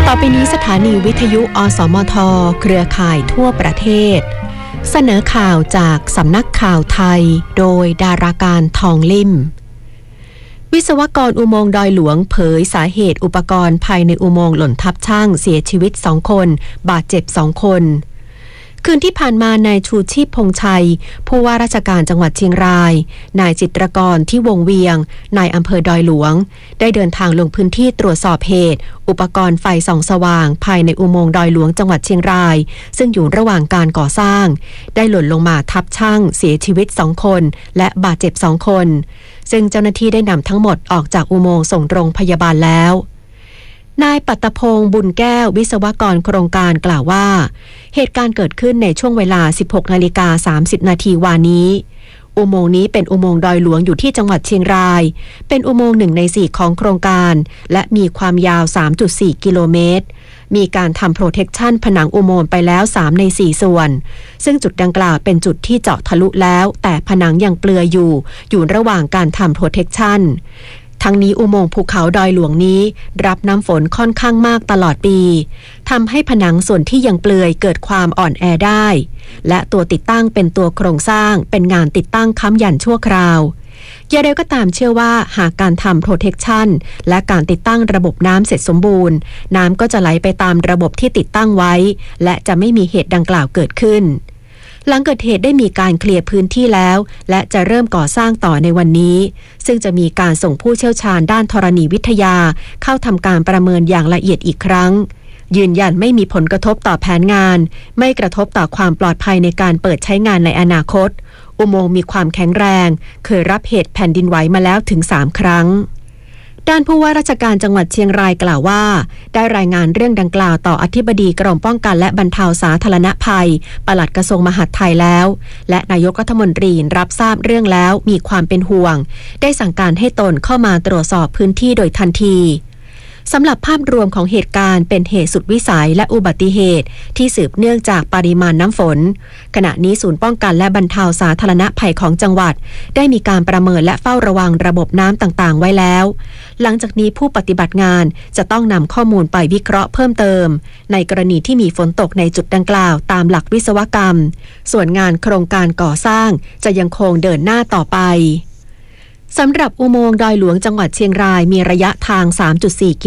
ต่อไปนี้สถานีวิทยุอสมทเครือข่ายทั่วประเทศเสนอข่าวจากสำนักข่าวไทยโดยดาราการทองลิ่มวิศวกรอุโมงค์ดอยหลวงเผยสาเหตุอุปกรณ์ภายในอุโมงค์หล่นทับช่างเสียชีวิต2 คนบาดเจ็บ2 คนคืนที่ผ่านมานายชูชีพพงษ์ชัยผู้ว่าราชการจังหวัดเชียงรายนายจิตรกรที่วงเวียงนายอำเภอดอยหลวงได้เดินทางลงพื้นที่ตรวจสอบเหตุอุปกรณ์ไฟส่องสว่างภายในอุโมงค์ดอยหลวงจังหวัดเชียงรายซึ่งอยู่ระหว่างการก่อสร้างได้หล่นลงมาทับช่างเสียชีวิต2 คนและบาดเจ็บ2 คนซึ่งเจ้าหน้าที่ได้นำทั้งหมดออกจากอุโมงค์ส่งโรงพยาบาลแล้วนายปัตตพงษ์บุญแก้ววิศวกรโครงการกล่าวว่าเหตุการณ์เกิดขึ้นในช่วงเวลา 16:30 นาทีวานนี้อุโมงค์นี้เป็นอุโมงค์ดอยหลวงอยู่ที่จังหวัดเชียงรายเป็นอุโมงค์1 ใน 4ของโครงการและมีความยาว 3.4 กิโลเมตรมีการทำโปรเทคชั่นผนังอุโมงค์ไปแล้ว3 ใน 4 ส่วนซึ่งจุดดังกล่าวเป็นจุดที่เจาะทะลุแล้วแต่ผนังยังเปลือยอยู่ระหว่างการทำโปรเทคชั่นทั้งนี้อุโมงค์ภูเขาดอยหลวงนี้รับน้ำฝนค่อนข้างมากตลอดปีทำให้ผนังส่วนที่ยังเปลือยเกิดความอ่อนแอได้และตัวติดตั้งเป็นตัวโครงสร้างเป็นงานติดตั้งค้ำยันชั่วคราวอย่างไรก็ตามเชื่อว่าหากการทำโปรเทคชั่นและการติดตั้งระบบน้ำเสร็จสมบูรณ์น้ำก็จะไหลไปตามระบบที่ติดตั้งไว้และจะไม่มีเหตุดังกล่าวเกิดขึ้นหลังเกิดเหตุได้มีการเคลียร์พื้นที่แล้วและจะเริ่มก่อสร้างต่อในวันนี้ซึ่งจะมีการส่งผู้เชี่ยวชาญด้านธรณีวิทยาเข้าทำการประเมินอย่างละเอียดอีกครั้งยืนยันไม่มีผลกระทบต่อแผนงานไม่กระทบต่อความปลอดภัยในการเปิดใช้งานในอนาคตอุโมงค์มีความแข็งแรงเคยรับเหตุแผ่นดินไหวมาแล้วถึง3 ครั้งด้านผู้ว่าราชการจังหวัดเชียงรายกล่าวว่าได้รายงานเรื่องดังกล่าวต่ออธิบดีกรมป้องกันและบรรเทาสาธารณภัยปลัดกระทรวงมหาดไทยแล้วและนายกรัฐมนตรีรับทราบเรื่องแล้วมีความเป็นห่วงได้สั่งการให้ตนเข้ามาตรวจสอบพื้นที่โดยทันทีสำหรับภาพรวมของเหตุการณ์เป็นเหตุสุดวิสัยและอุบัติเหตุที่สืบเนื่องจากปริมาณน้ำฝนขณะนี้ศูนย์ป้องกันและบรรเทาสาธารณภัยของจังหวัดได้มีการประเมินและเฝ้าระวังระบบน้ำต่างๆไว้แล้วหลังจากนี้ผู้ปฏิบัติงานจะต้องนำข้อมูลไปวิเคราะห์เพิ่มเติมในกรณีที่มีฝนตกในจุดดังกล่าวตามหลักวิศวกรรมส่วนงานโครงการก่อสร้างจะยังคงเดินหน้าต่อไปสำหรับอุโมงค์ดอยหลวงจังหวัดเชียงรายมีระยะทาง 3.4